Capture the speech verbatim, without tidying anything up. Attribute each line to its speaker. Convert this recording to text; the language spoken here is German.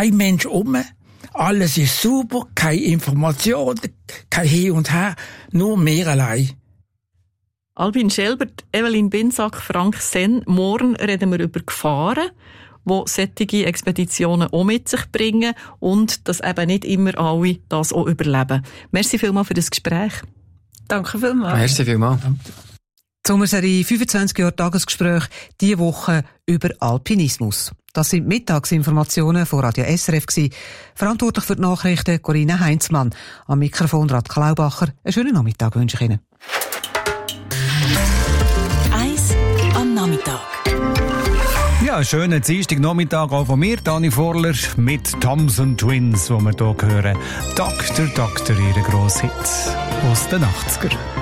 Speaker 1: kein Mensch um, alles ist super, keine Information, kein Hin und Her, nur wir allein.
Speaker 2: Albin Schelbert, Evelyn Binsack, Frank Senn. Morgen reden wir über Gefahren, die solche Expeditionen auch mit sich bringen und dass eben nicht immer alle das auch überleben. Merci vielmals für das Gespräch.
Speaker 3: Danke vielmals.
Speaker 4: Merci vielmals.
Speaker 5: Die Sommerserie fünfundzwanzig Jahre Tagesgespräch, diese Woche über Alpinismus. Das sind Mittagsinformationen von Radio S R F gewesen. Verantwortlich für die Nachrichten Corinna Heinzmann. Am Mikrofon Rat Klaubacher. Einen schönen Nachmittag wünsche ich Ihnen.
Speaker 6: Eins am Nachmittag.
Speaker 7: Ja, einen schönen Dienstagnachmittag auch von mir, Dani Vorler, mit Thompson Twins, wo wir hier hören. Doktor, Doktor, ihre grosse Hit aus den achtziger.